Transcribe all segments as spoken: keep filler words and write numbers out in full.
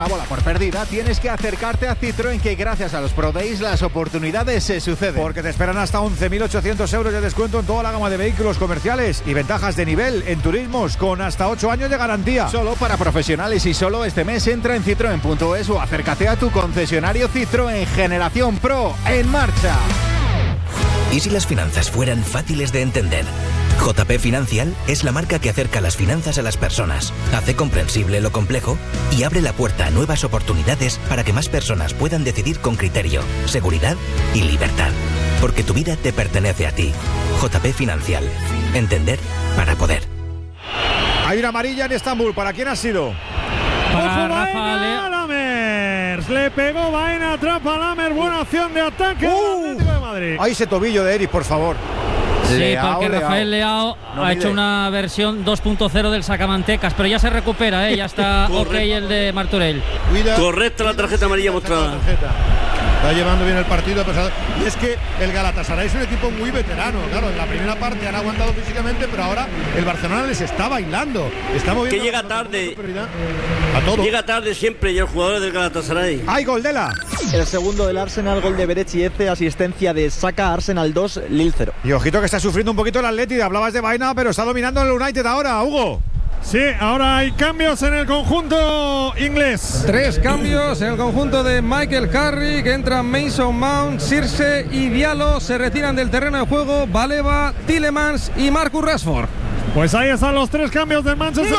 La bola por perdida, tienes que acercarte a Citroën, que gracias a los Pro Days las oportunidades se suceden. Porque te esperan hasta once mil ochocientos euros de descuento en toda la gama de vehículos comerciales y ventajas de nivel en turismos con hasta ocho años de garantía. Solo para profesionales y solo este mes. Entra en citroen punto es o acércate a tu concesionario Citroën. Generación Pro en marcha. ¿Y si las finanzas fueran fáciles de entender? J P Financial es la marca que acerca las finanzas a las personas, hace comprensible lo complejo y abre la puerta a nuevas oportunidades para que más personas puedan decidir con criterio, seguridad y libertad. Porque tu vida te pertenece a ti. J P Financial. Entender para poder. Hay una amarilla en Estambul. ¿Para quién ha sido? Para Rafa Lammers. Le pegó Baena, atrapa Lammers. Buena acción de ataque uh, del Atlético de Madrid. Ahí ese tobillo de Eric, por favor. Sí, Leao, porque Leao. Rafael Leao no ha mide. hecho una versión dos punto cero del sacamantecas, pero ya se recupera, ¿eh? Ya está ok el de Martorell. Cuida. Correcta la tarjeta amarilla mostrada. Está llevando bien el partido a pesar. Y es que el Galatasaray es un equipo muy veterano. Claro, en la primera parte han aguantado físicamente, pero ahora el Barcelona les está bailando. Está moviendo. Que llega tarde. A todo. Llega tarde siempre y el jugador del Galatasaray. ¡Ay, gol de la! El segundo del Arsenal, gol de Berechi Eze, asistencia de Saka, Arsenal dos, Lille cero. Y ojito que está sufriendo un poquito el Atleti. Hablabas de Baena, pero está dominando el United ahora, Hugo. Sí, ahora hay cambios en el conjunto inglés. Tres cambios en el conjunto de Michael Carrick. Entran Mason Mount, Circe y Diallo. Se retiran del terreno de juego Baleba, Tielemans y Marcus Rashford. Pues ahí están los tres cambios del Manchester.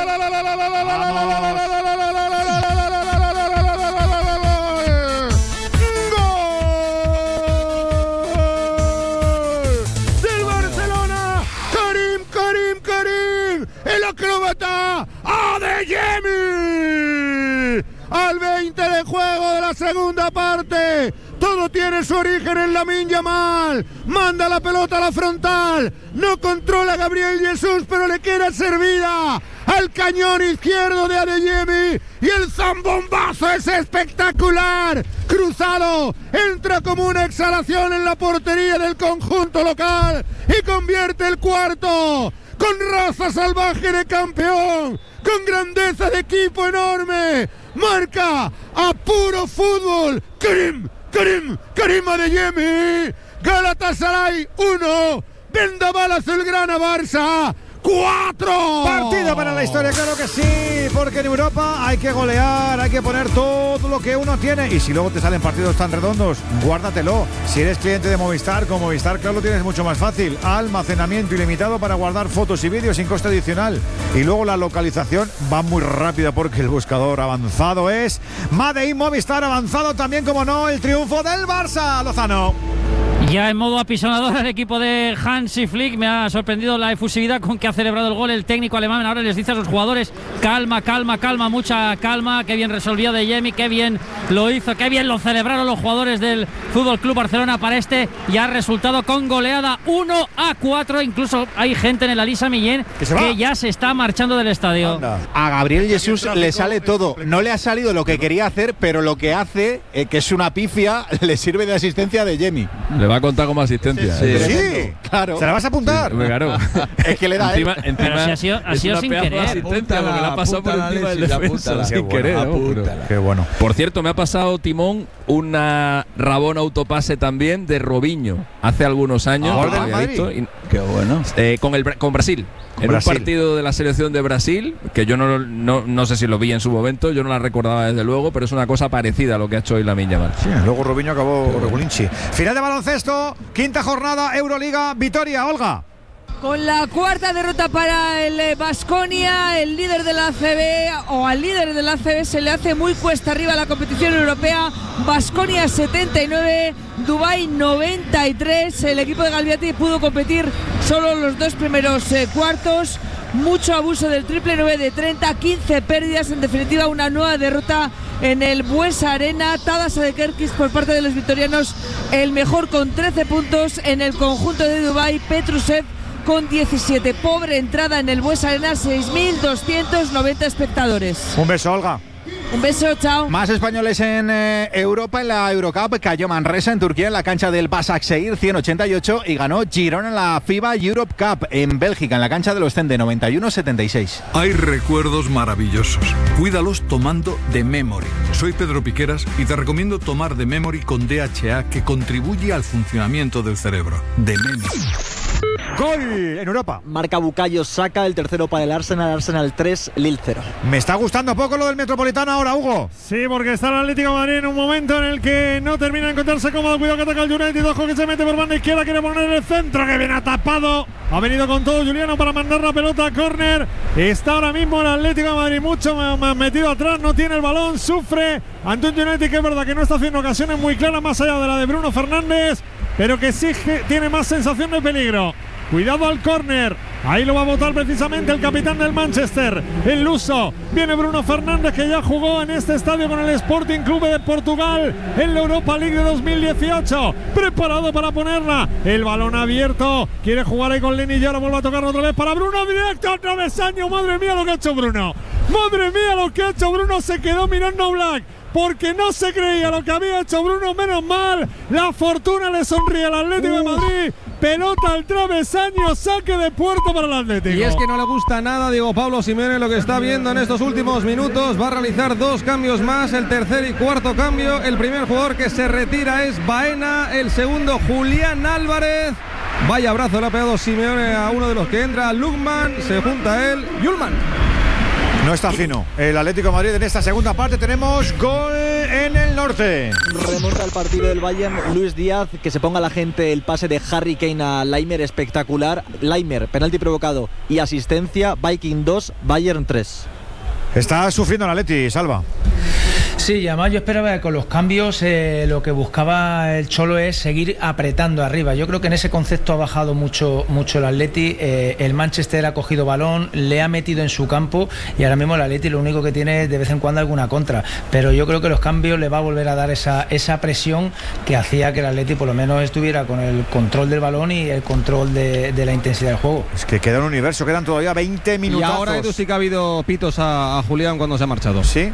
¡El acróbata Adeyemi! Al veinte de juego de la segunda parte. Todo tiene su origen en Lamine Yamal. Manda la pelota a la frontal. No controla a Gabriel Jesús, pero le queda servida al cañón izquierdo de Adeyemi. Y el zambombazo es espectacular. Cruzado. Entra como una exhalación en la portería del conjunto local. Y convierte el cuarto. Con raza salvaje de campeón, con grandeza de equipo enorme, marca a puro fútbol. Karim, Karim, Karim Adeyemi. Galatasaray uno, Vendaval Azulgrana Barça cuatro. Partido para la historia, claro que sí, porque en Europa hay que golear, hay que poner todo lo que uno tiene. Y si luego te salen partidos tan redondos, guárdatelo. Si eres cliente de Movistar, con Movistar Cloud lo tienes mucho más fácil. Almacenamiento ilimitado para guardar fotos y vídeos sin coste adicional. Y luego la localización va muy rápida porque el buscador avanzado es Made in Movistar. Avanzado también, como no, el triunfo del Barça. Lozano. Ya en modo apisonador el equipo de Hansi Flick. Me ha sorprendido la efusividad con que ha celebrado el gol el técnico alemán. Ahora les dice a sus jugadores: calma, calma, calma, mucha calma. Qué bien resolvió Adeyemi, qué bien lo hizo, qué bien lo celebraron los jugadores del Fútbol Club Barcelona para este ya resultado con goleada uno a cuatro. Incluso hay gente en el Elisa Millén que ya se está marchando del estadio. Anda. A Gabriel Jesús le sale todo. No le ha salido lo que quería hacer, pero lo que hace, eh, que es una pifia, le sirve de asistencia a Adeyemi. Le va a contar como asistencia. Sí, sí, claro. ¿Se la vas a apuntar? Sí, claro. Es que le da encima, él. encima Pero si ha sido, ha es sido una sin pedazo de querer. asistencia, porque le ha pasado por encima del defensa sin querer. ¿no? Pero- Qué bueno. Por cierto, me ha pasado, Timón, una rabona autopase también de Robinho hace algunos años. Ah, no ¿gol lo del había Madrid? visto, y- Qué bueno. eh, con, el, Bra- con Brasil. Con en Brasil. un partido de la selección de Brasil, que yo no, no, no sé si lo vi en su momento, yo no la recordaba desde luego, pero es una cosa parecida a lo que ha hecho hoy Lamine Yamal. Sí, luego Robinho acabó regulinchi. Final de baloncesto, quinta jornada, Euroliga, Vitoria, Olga. Con la cuarta derrota para el Baskonia, el líder de la A C B, o al líder de la A C B se le hace muy cuesta arriba la competición europea. Baskonia setenta y nueve, Dubái noventa y tres. El equipo de Galbiati pudo competir solo los dos primeros eh, cuartos. Mucho abuso del triple, nueve de treinta, quince pérdidas. En definitiva, una nueva derrota en el Buesa Arena. Tadas Adekerkis por parte de los vitorianos, el mejor con trece puntos. En el conjunto de Dubái, Petrusev con diecisiete. Pobre entrada en el Buesa Arena, seis mil doscientos noventa espectadores. Un beso, Olga. Un beso, chao. Más españoles en eh, Europa. En la Eurocup cayó Manresa en Turquía en la cancha del Başakşehir ciento ochenta y ocho y ganó Girona en la FIBA Europe Cup en Bélgica en la cancha de los Cende noventa y uno setenta y seis. Hay recuerdos maravillosos. Cuídalos tomando The Memory. Soy Pedro Piqueras y te recomiendo tomar The Memory con D H A, que contribuye al funcionamiento del cerebro. The Memory. Gol en Europa. Marca Bukayo Saka, el tercero para el Arsenal. Arsenal tres, Lille cero. Me está gustando poco lo del Metropolitano ahora, Hugo. Sí, porque está el Atlético de Madrid en un momento en el que no termina de encontrarse cómodo. Cuidado que ataca el United. Ojo que se mete por banda izquierda. Quiere poner el centro que viene tapado. Ha venido con todo Juliano para mandar la pelota a córner. Está ahora mismo el Atlético de Madrid mucho más metido atrás. No tiene el balón. Sufre ante un United que es verdad que no está haciendo ocasiones muy claras más allá de la de Bruno Fernández, pero que sí tiene más sensación de peligro. Cuidado al córner. Ahí lo va a botar precisamente el capitán del Manchester, el luso. Viene Bruno Fernández, que ya jugó en este estadio con el Sporting Club de Portugal en la Europa League de dos mil dieciocho. Preparado para ponerla. El balón abierto. Quiere jugar ahí con Lenny y ahora vuelve a tocar otra vez para Bruno. Directo al travesaño. Madre mía lo que ha hecho Bruno. Madre mía lo que ha hecho Bruno. Se quedó mirando a Black, porque no se creía lo que había hecho Bruno. Menos mal, la fortuna le sonríe al Atlético de Madrid. Pelota al travesaño, saque de puerto para el Atlético. Y es que no le gusta nada Diego Pablo Simeone lo que está viendo en estos últimos minutos. Va a realizar dos cambios más, el tercer y cuarto cambio. El primer jugador que se retira es Baena, el segundo Julián Álvarez. Vaya abrazo le ha pegado Simeone a uno de los que entra, Lukman, se junta a él, Yulman. No está fino el Atlético de Madrid en esta segunda parte. Tenemos gol en el norte. Remonta el partido del Bayern Luis Díaz, que se ponga la gente el pase de Harry Kane a Laimer, espectacular. Laimer, penalti provocado y asistencia. Viking dos, Bayern tres. Está sufriendo el Atleti, Salva. Sí, y además yo esperaba que con los cambios eh, lo que buscaba el Cholo es seguir apretando arriba. Yo creo que en ese concepto ha bajado mucho, mucho el Atleti. Eh, el Manchester ha cogido balón, le ha metido en su campo y ahora mismo el Atleti lo único que tiene es de vez en cuando alguna contra. Pero yo creo que los cambios le va a volver a dar esa, esa presión que hacía que el Atleti por lo menos estuviera con el control del balón y el control de, de la intensidad del juego. Es que queda un universo, quedan todavía veinte minutos. Y ahora Edu sí que ha habido pitos a, a Julián cuando se ha marchado. Sí.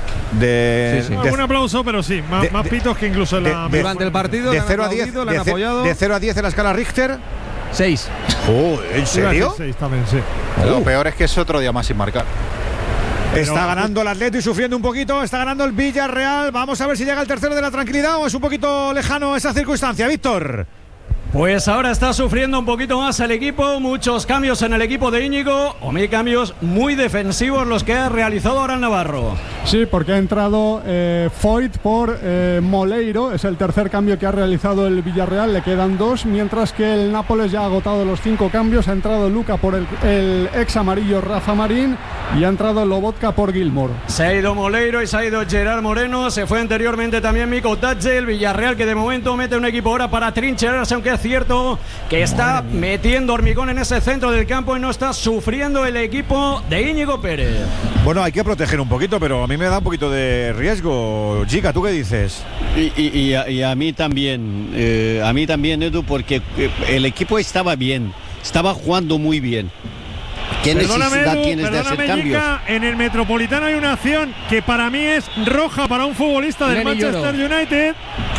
De, sí, sí. de, un aplauso, pero sí, más, de, más pitos que incluso en la. De, durante el partido, de cero a diez, de cero a diez en la escala Richter. seis. Oh, ¿en serio? seis también, sí. Lo peor es que es otro día más sin marcar. Pero está ganando el Atleti, sufriendo un poquito. Está ganando el Villarreal. Vamos a ver si llega el tercero de la tranquilidad o es un poquito lejano esa circunstancia. Víctor. Pues ahora está sufriendo un poquito más el equipo, muchos cambios en el equipo de Íñigo, o mil cambios muy defensivos los que ha realizado ahora el Navarro. Sí, porque ha entrado eh, Foyt por eh, Moleiro, es el tercer cambio que ha realizado el Villarreal, le quedan dos, mientras que el Nápoles ya ha agotado los cinco cambios, ha entrado Luca por el, el ex amarillo Rafa Marín y ha entrado Lobotka por Gilmour. Se ha ido Moleiro y se ha ido Gerard Moreno, se fue anteriormente también Miko Tatze, el Villarreal que de momento mete un equipo ahora para trincherarse, aunque es cierto que está metiendo hormigón en ese centro del campo y no está sufriendo el equipo de Íñigo Pérez. Bueno, hay que proteger un poquito, pero a mí me da un poquito de riesgo. Chica, ¿tú qué dices? Y, y, y, a, y a mí también, eh, a mí también, Edu, porque el equipo estaba bien, estaba jugando muy bien. ¿Qué perdóname, necesidad Edu, tienes de hacer cambios? Yica, en el Metropolitano hay una acción que para mí es roja para un futbolista del Lenny Manchester Lloro. United.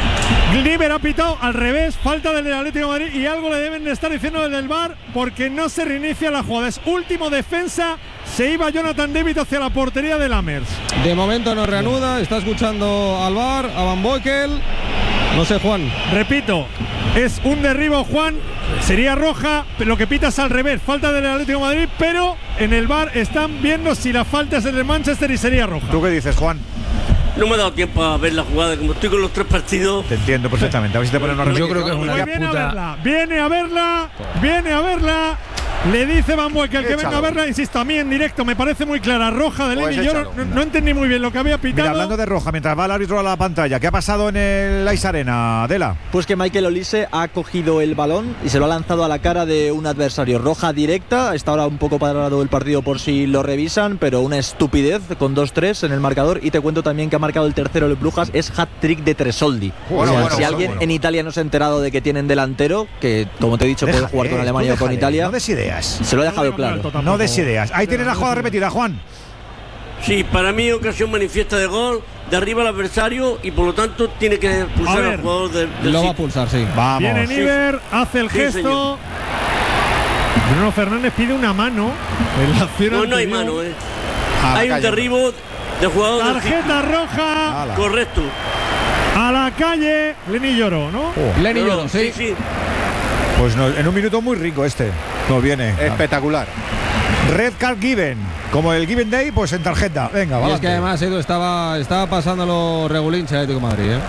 Gliber ha pitado al revés, falta del Atlético de Madrid y algo le deben de estar diciendo desde el V A R porque no se reinicia la jugada. Es último defensa, se iba Jonathan David hacia la portería de Lammers. De momento no reanuda, está escuchando al V A R, a Van Boekel. No sé, Juan. Repito, es un derribo, Juan. Sería roja, pero lo que pita es al revés. Falta del Atlético de Madrid, pero en el V A R están viendo si la falta es del Manchester y sería roja. ¿Tú qué dices, Juan? No me ha dado tiempo a ver la jugada, como estoy con los tres partidos. Te entiendo perfectamente. A ver si te ponen una Yo creo que es una Pues viene puta. a verla, viene a verla, viene a verla. Le dice Van Boekel que Échalo. venga a verla. Insisto, a mí en directo me parece muy clara. Roja de Pues Lenny. Yo échalo. no, no entendí muy bien lo que había pitado. Mira, hablando de roja, mientras va el árbitro a la pantalla, ¿qué ha pasado en el Ice Arena, Adela? Pues que Michael Olise ha cogido el balón y se lo ha lanzado a la cara de un adversario. Roja directa, está ahora un poco parado el partido por si lo revisan, pero una estupidez con dos tres en el marcador. Y te cuento también que ha marcado el tercero el Brujas, es hat-trick de Tresoldi. Bueno, o sea, bueno, si bueno, alguien bueno. en Italia no se ha enterado de que tienen delantero, que como te he dicho puede Déjale, jugar con tú Alemania o con déjale, Italia, no des ideas. se lo ha dejado No, no, claro. no, No des ideas. Ahí tienes la jugada repetida, Juan. Sí, para mí ocasión manifiesta de gol, de arriba al adversario y por lo tanto tiene que pulsar al jugador del de Lo va a pulsar, sí. Vamos. Viene Niver, sí, hace el sí, gesto. Señor. Bruno Fernández pide una mano en la acción No, no hay anterior. mano, eh. Hay un derribo de jugador. Tarjeta roja. Ala. Correcto. A la calle. Lenny Lloró, ¿no? Oh. Lenny Lloró, sí. sí, sí. Pues no, en un minuto muy rico este. Nos viene. Espectacular. Red card given. Como el Given Day, pues en tarjeta. Venga, Y vamos. es que además Edu estaba, estaba pasándolo regulín el Atlético de Madrid, ¿eh?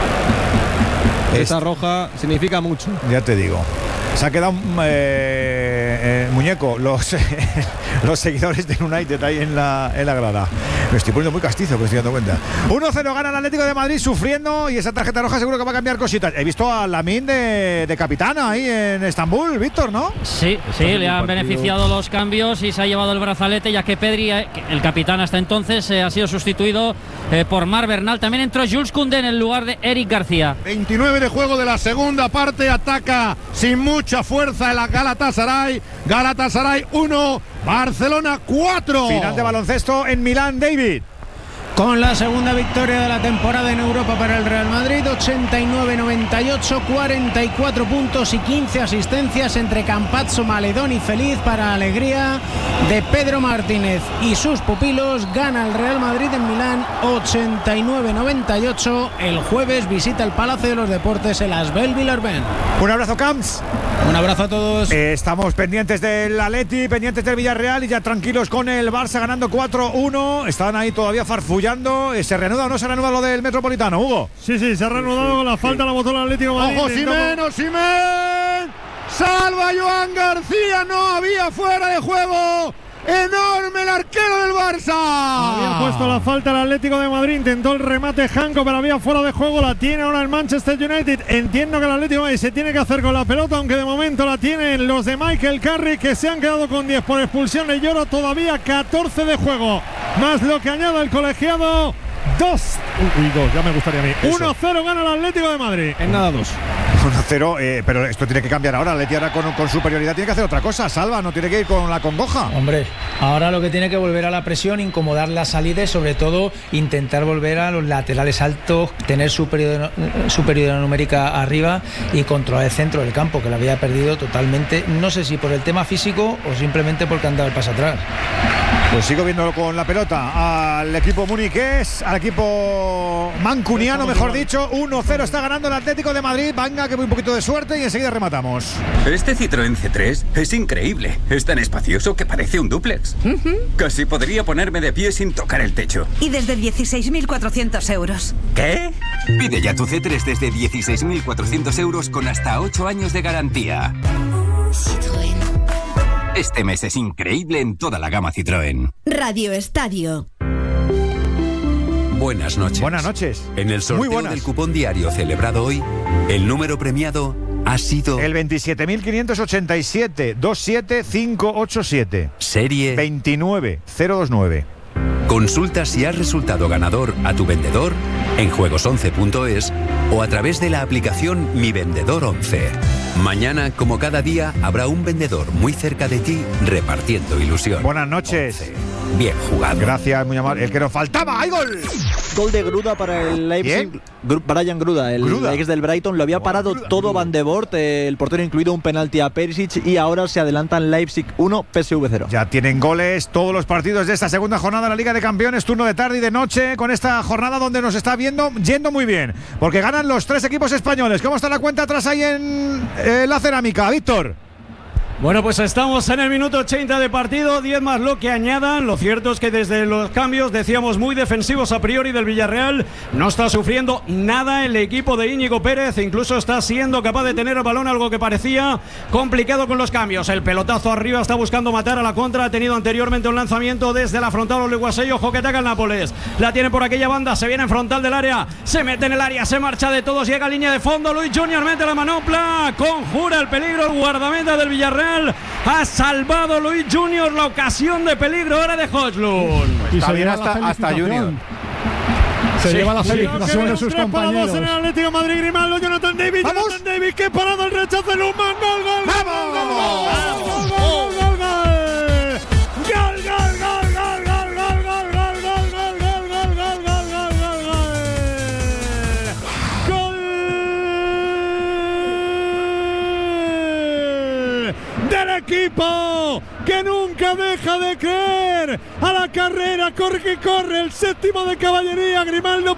Esta roja significa mucho. Ya te digo. Se ha quedado eh, eh, muñeco los, los seguidores del United ahí en la, en la grada. Me estoy poniendo muy castizo, que me estoy dando cuenta. uno cero gana el Atlético de Madrid sufriendo y esa tarjeta roja seguro que va a cambiar cositas. He visto a Lamine de, de capitana ahí en Estambul, Víctor, ¿no? Sí, sí, le han beneficiado los cambios y se ha llevado el brazalete, ya que Pedri, el capitán hasta entonces, eh, ha sido sustituido eh, por Mar Bernal. También entró Jules Koundé en el lugar de Eric García. veintinueve de juego de la segunda parte, ataca sin mucha fuerza el Galatasaray. Galatasaray uno, Barcelona cuatro. Final de baloncesto en Milán, David. Con la segunda victoria de la temporada en Europa para el Real Madrid, ochenta y nueve noventa y ocho, cuarenta y cuatro puntos y quince asistencias entre Campazzo, Maledón y Feliz para alegría de Pedro Martínez y sus pupilos. Gana el Real Madrid en Milán ochenta y nueve noventa y ocho. El jueves visita el Palacio de los Deportes, el Asbel Villarben. Un abrazo, Camps. Un abrazo a todos. Eh, estamos pendientes del Atleti, pendientes del Villarreal y ya tranquilos con el Barça ganando cuatro uno. Están ahí todavía farfullando. ¿Se reanuda o no se reanuda lo del Metropolitano, Hugo? Sí, sí, se ha reanudado con la falta, la botó el Atlético de Madrid. ¡Ojo, Simen! ¡Simen! ¡Salva Joan García! ¡No había fuera de juego! ¡Enorme el arquero del Barça! Había puesto la falta el Atlético de Madrid, intentó el remate Janko, pero había fuera de juego. La tiene ahora el Manchester United. Entiendo que el Atlético de Madrid se tiene que hacer con la pelota, aunque de momento la tienen los de Michael Carrick, que se han quedado con diez por expulsión de Lloro. Todavía catorce de juego, más lo que añade el colegiado. Dos. Uy, dos, ya me gustaría a mí. uno cero gana el Atlético de Madrid. En nada, dos. uno cero, eh, pero esto tiene que cambiar ahora. El Atleti ahora con, con superioridad tiene que hacer otra cosa. Salva, no tiene que ir con la congoja. Hombre, ahora lo que tiene que volver a la presión, incomodar la salida y sobre todo intentar volver a los laterales altos, tener superioridad, superioridad numérica arriba y controlar el centro del campo, que lo había perdido totalmente. No sé si por el tema físico o simplemente porque han dado el paso atrás. Pues sigo viendo con la pelota al equipo muniqués, al equipo mancuniano, mejor dicho. uno cero está ganando el Atlético de Madrid. Venga, que voy un poquito de suerte y enseguida rematamos. Este Citroën C tres es increíble. Es tan espacioso que parece un dúplex. Uh-huh. Casi podría ponerme de pie sin tocar el techo. Y desde dieciséis mil cuatrocientos euros. ¿Qué? Pide ya tu C tres desde dieciséis mil cuatrocientos euros con hasta ocho años de garantía. Citroën. Este mes es increíble en toda la gama Citroën. Radio Estadio. Buenas noches. Buenas noches. En el sorteo del cupón diario celebrado hoy, el número premiado ha sido el veintisiete mil quinientos ochenta y siete, veintisiete mil quinientos ochenta y siete. Serie veintinueve cero veintinueve. Consulta si has resultado ganador a tu vendedor en juegos once punto es o a través de la aplicación Mi Vendedor once. Mañana, como cada día, habrá un vendedor muy cerca de ti repartiendo ilusión. Buenas noches. once. Bien jugado. Gracias, muy amable. El que nos faltaba. ¡Hay gol! Gol de Gruda para el Leipzig. Gru Brian Gruda, el Gruda. ex del Brighton. Lo había parado Gruda, todo Gruda. Van de Boort, eh, el portero incluido un penalti a Perisic y ahora se adelantan Leipzig uno, P S V cero. Ya tienen goles todos los partidos de esta segunda jornada de la Liga de Campeones, turno de tarde y de noche, con esta jornada donde nos está viendo yendo muy bien, porque ganan los tres equipos españoles. ¿Cómo está la cuenta atrás ahí en eh, la cerámica, Víctor? Bueno, pues estamos en el minuto ochenta de partido, diez más lo que añadan. Lo cierto es que desde los cambios, decíamos, muy defensivos a priori del Villarreal, no está sufriendo nada el equipo de Íñigo Pérez, incluso está siendo capaz de tener el balón, algo que parecía complicado con los cambios. El pelotazo arriba está buscando matar a la contra, ha tenido anteriormente un lanzamiento desde la frontal Oliguasey, ojo que ataca el Nápoles, la tiene por aquella banda, se viene en frontal del área, se mete en el área, se marcha de todos, llega a línea de fondo, Luis Junior mete la manopla, conjura el peligro el guardameta del Villarreal. Ha salvado Luis Junior la ocasión de peligro ahora de Hodgson. Y se viene hasta, hasta Junior. Se sí, lleva la sí, felicitación de sus compañeros. En el Atlético de Madrid, Grimaldo, Jonathan David, ¿Vamos? Jonathan David, que parado el rechazo de Luzman, gol, gol, gol, ¡vamos! gol, gol, gol, gol, gol, gol, gol, gol, gol, gol, gol, gol, gol, gol, gol, gol, equipo que nunca deja de creer. A la carrera, corre que corre, el séptimo de caballería, Grimaldo